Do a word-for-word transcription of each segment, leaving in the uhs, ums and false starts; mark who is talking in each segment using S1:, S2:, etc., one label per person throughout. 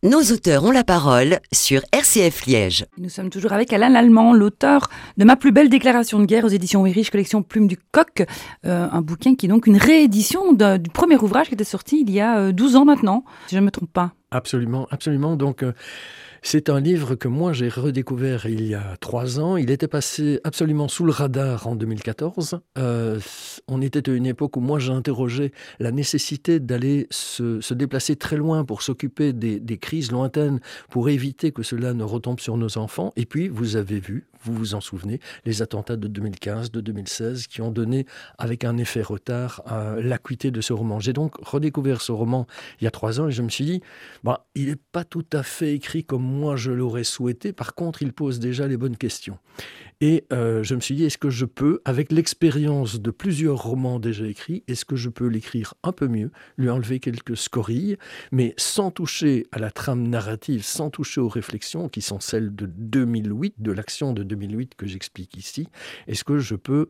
S1: Nos auteurs ont la parole sur R C F Liège.
S2: Nous sommes toujours avec Alain Lallemand, l'auteur de Ma plus belle déclaration de guerre aux éditions Weyrich, collection Plume du Coq. Euh, un bouquin qui est donc une réédition de, du premier ouvrage qui était sorti il y a euh, douze ans maintenant, si je ne me trompe pas.
S3: Absolument, absolument. Donc, euh, c'est un livre que moi j'ai redécouvert il y a trois ans. Il était passé absolument sous le radar en deux mille quatorze. Euh, on était à une époque où moi j'interrogeais la nécessité d'aller se, se déplacer très loin pour s'occuper des, des crises lointaines, pour éviter que cela ne retombe sur nos enfants. Et puis, vous avez vu, vous vous en souvenez, les attentats de deux mille quinze, de deux mille seize, qui ont donné, avec un effet retard, euh, l'acuité de ce roman. J'ai donc redécouvert ce roman il y a trois ans et je me suis dit, bah, il n'est pas tout à fait écrit comme moi je l'aurais souhaité. Par contre, il pose déjà les bonnes questions. Et euh, je me suis dit, est-ce que je peux, avec l'expérience de plusieurs romans déjà écrits, est-ce que je peux l'écrire un peu mieux, lui enlever quelques scorilles, mais sans toucher à la trame narrative, sans toucher aux réflexions qui sont celles de deux mille huit, de l'action de deux mille huit que j'explique ici. Est-ce que je peux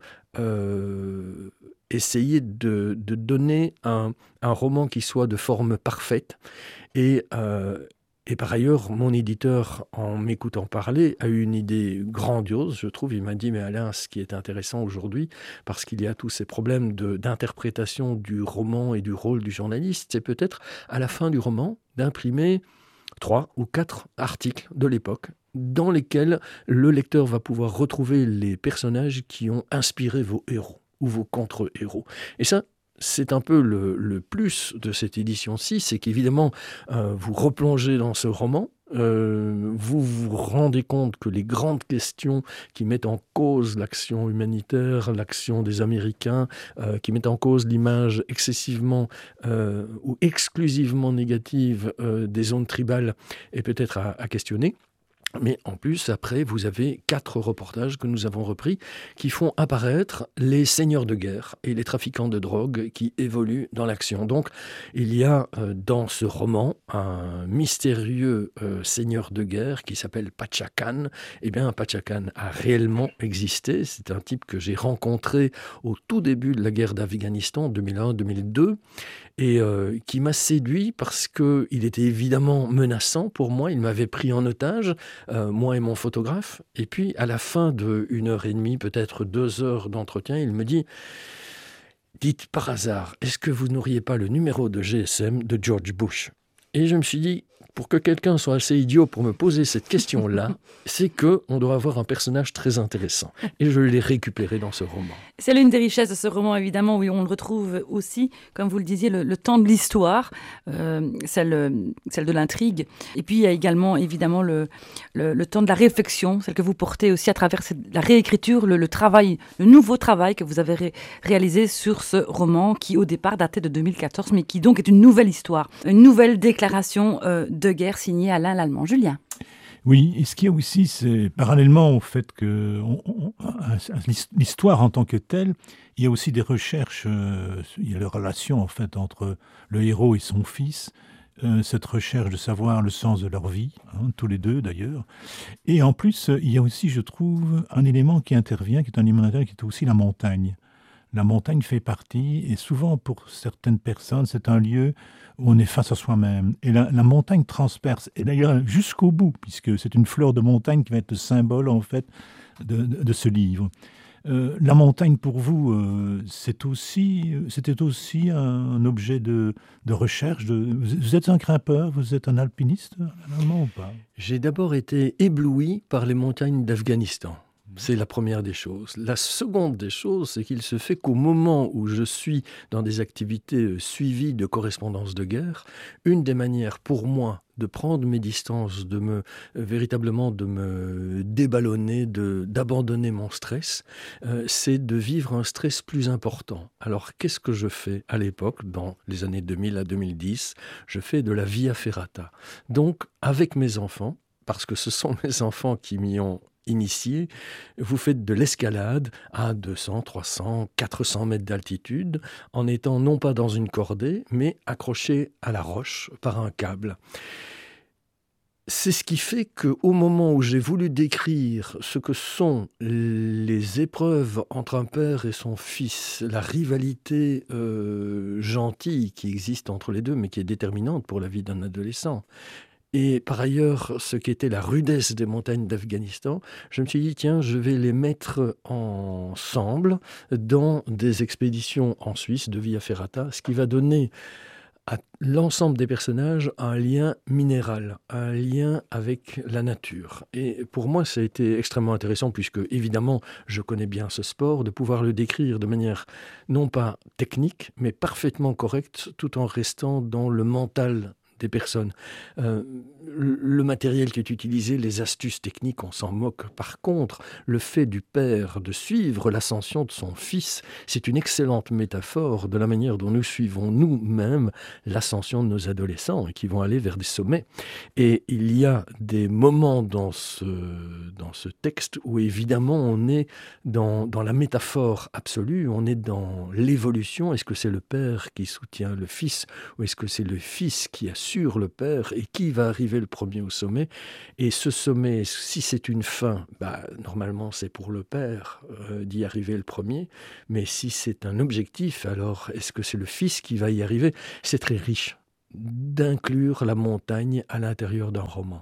S3: euh, essayer de, de donner un, un roman qui soit de forme parfaite et euh, Et par ailleurs, mon éditeur, en m'écoutant parler, a eu une idée grandiose, je trouve. Il m'a dit, mais Alain, ce qui est intéressant aujourd'hui, parce qu'il y a tous ces problèmes de, d'interprétation du roman et du rôle du journaliste, c'est peut-être à la fin du roman d'imprimer trois ou quatre articles de l'époque dans lesquels le lecteur va pouvoir retrouver les personnages qui ont inspiré vos héros ou vos contre-héros. Et ça, c'est un peu le, le plus de cette édition-ci, c'est qu'évidemment, euh, vous replongez dans ce roman, euh, vous vous rendez compte que les grandes questions qui mettent en cause l'action humanitaire, l'action des Américains, euh, qui mettent en cause l'image excessivement euh, ou exclusivement négative euh, des zones tribales, est peut-être à, à questionner. Mais en plus, après, vous avez quatre reportages que nous avons repris qui font apparaître les seigneurs de guerre et les trafiquants de drogue qui évoluent dans l'action. Donc, il y a euh, dans ce roman un mystérieux euh, seigneur de guerre qui s'appelle Pacha Khan. Eh bien, Pacha Khan a réellement existé. C'est un type que j'ai rencontré au tout début de la guerre d'Afghanistan, deux mille un deux mille deux, et euh, qui m'a séduit parce qu'il était évidemment menaçant pour moi. Il m'avait pris en otage, Euh, moi et mon photographe. Et puis, à la fin d'une heure et demie, peut-être deux heures d'entretien, il me dit « Dites par hasard, est-ce que vous n'auriez pas le numéro de G S M de George Bush ?» Et je me suis dit, pour que quelqu'un soit assez idiot pour me poser cette question-là, c'est qu'on doit avoir un personnage très intéressant. Et je l'ai récupéré dans ce roman.
S2: C'est l'une des richesses de ce roman, évidemment, où on le retrouve aussi, comme vous le disiez, le, le temps de l'histoire, euh, celle, celle de l'intrigue. Et puis, il y a également, évidemment, le, le, le temps de la réflexion, celle que vous portez aussi à travers cette, la réécriture, le, le travail, le nouveau travail que vous avez ré, réalisé sur ce roman, qui, au départ, datait de deux mille quatorze, mais qui, donc, est une nouvelle histoire, une nouvelle déclaration euh, de guerre signée Alain Lallemand. Julien.
S4: Oui, et ce qu'il y a aussi, c'est parallèlement au fait que on, on, l'histoire en tant que telle, il y a aussi des recherches, euh, il y a la relation en fait entre le héros et son fils, euh, cette recherche de savoir le sens de leur vie, hein, tous les deux d'ailleurs. Et en plus, il y a aussi, je trouve, un élément qui intervient, qui est un élément intérieur, qui est aussi la montagne. La montagne fait partie, et souvent pour certaines personnes, c'est un lieu où on est face à soi-même. Et la, la montagne transperce, et d'ailleurs jusqu'au bout, puisque c'est une fleur de montagne qui va être le symbole en fait de, de, de ce livre. Euh, la montagne pour vous, euh, c'est aussi, c'était aussi un, un objet de, de recherche. De, vous êtes un grimpeur, vous êtes un alpiniste, normalement ou pas ?
S3: J'ai d'abord été ébloui par les montagnes d'Afghanistan. C'est la première des choses. La seconde des choses, c'est qu'il se fait qu'au moment où je suis dans des activités suivies de correspondance de guerre, une des manières pour moi de prendre mes distances, de me véritablement de me déballonner, de, d'abandonner mon stress, euh, c'est de vivre un stress plus important. Alors qu'est-ce que je fais à l'époque, dans les années deux mille à deux mille dix ? Je fais de la via ferrata. Donc avec mes enfants, parce que ce sont mes enfants qui m'y ont initié, vous faites de l'escalade à deux cents, trois cents, quatre cents mètres d'altitude, en étant non pas dans une cordée, mais accroché à la roche par un câble. C'est ce qui fait qu'au moment où j'ai voulu décrire ce que sont les épreuves entre un père et son fils, la rivalité euh, gentille qui existe entre les deux, mais qui est déterminante pour la vie d'un adolescent, et par ailleurs ce qu'était la rudesse des montagnes d'Afghanistan, je me suis dit, tiens, je vais les mettre ensemble dans des expéditions en Suisse de Via Ferrata, ce qui va donner à l'ensemble des personnages un lien minéral, un lien avec la nature. Et pour moi, ça a été extrêmement intéressant, puisque évidemment, je connais bien ce sport, de pouvoir le décrire de manière non pas technique, mais parfaitement correcte, tout en restant dans le mental des personnes. Euh, le matériel qui est utilisé, les astuces techniques, on s'en moque. Par contre, le fait du père de suivre l'ascension de son fils, c'est une excellente métaphore de la manière dont nous suivons nous-mêmes l'ascension de nos adolescents et qui vont aller vers des sommets. Et il y a des moments dans ce, dans ce texte où évidemment on est dans, dans la métaphore absolue, on est dans l'évolution. Est-ce que c'est le père qui soutient le fils ou est-ce que c'est le fils qui assure sur le père et qui va arriver le premier au sommet. Et ce sommet, si c'est une fin, bah, normalement c'est pour le père euh, d'y arriver le premier, mais si c'est un objectif, alors est-ce que c'est le fils qui va y arriver? C'est très riche d'inclure la montagne à l'intérieur d'un roman.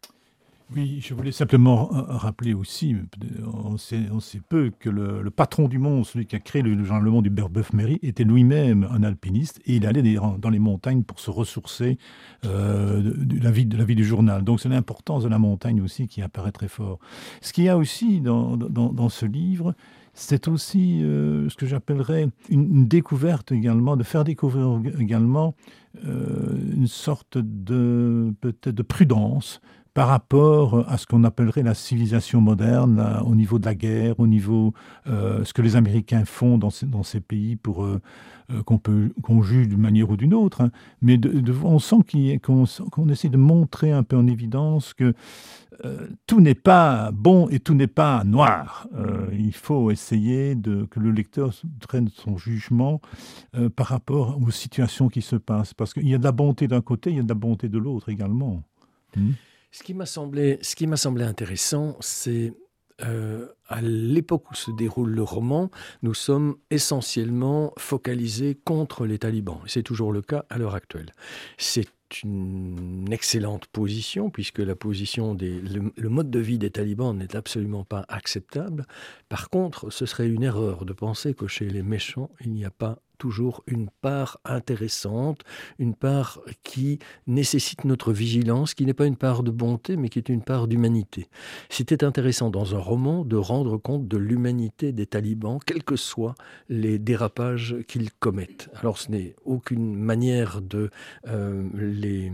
S4: Oui, je voulais simplement rappeler aussi, on sait, on sait peu, que le, le patron du monde, celui qui a créé le, le monde du Bœuf-Méry, était lui-même un alpiniste et il allait dans les montagnes pour se ressourcer euh, de, de, la vie, de la vie du journal. Donc c'est l'importance de la montagne aussi qui apparaît très fort. Ce qu'il y a aussi dans, dans, dans ce livre, c'est aussi euh, ce que j'appellerais une, une découverte également, de faire découvrir également euh, une sorte de, peut-être de prudence par rapport à ce qu'on appellerait la civilisation moderne, là, au niveau de la guerre, au niveau euh, ce que les Américains font dans ces, dans ces pays pour euh, euh, qu'on peut qu'on juge d'une manière ou d'une autre. Hein. Mais de, de, on sent qu'il, qu'on, qu'on essaie de montrer un peu en évidence que euh, tout n'est pas bon et tout n'est pas noir. Euh, il faut essayer de, que le lecteur traîne son jugement euh, par rapport aux situations qui se passent. Parce qu'il y a de la bonté d'un côté, il y a de la bonté de l'autre également. Mmh.
S3: Ce qui m'a semblé, ce qui m'a semblé intéressant, c'est euh, à l'époque où se déroule le roman, nous sommes essentiellement focalisés contre les talibans. C'est toujours le cas à l'heure actuelle. C'est une excellente position, puisque la position des, le, le mode de vie des talibans n'est absolument pas acceptable. Par contre, ce serait une erreur de penser que chez les méchants, il n'y a pas toujours une part intéressante, une part qui nécessite notre vigilance, qui n'est pas une part de bonté, mais qui est une part d'humanité. C'était intéressant dans un roman de rendre compte de l'humanité des talibans, quels que soient les dérapages qu'ils commettent. Alors ce n'est aucune manière de euh, les...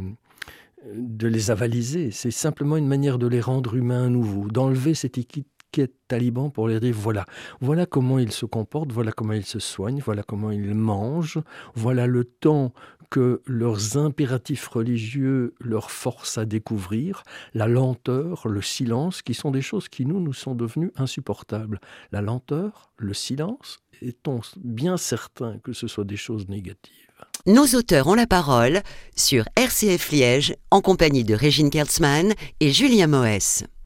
S3: de les avaliser, c'est simplement une manière de les rendre humains à nouveau, d'enlever cette équipe talibans pour leur dire voilà, voilà comment ils se comportent, voilà comment ils se soignent, voilà comment ils mangent, voilà le temps que leurs impératifs religieux leur forcent à découvrir, la lenteur, le silence, qui sont des choses qui nous, nous sont devenues insupportables. La lenteur, le silence, est-on bien certain que ce soit des choses négatives?
S1: Nos auteurs ont la parole sur R C F Liège en compagnie de Régine Kertzmann et Julien Moès.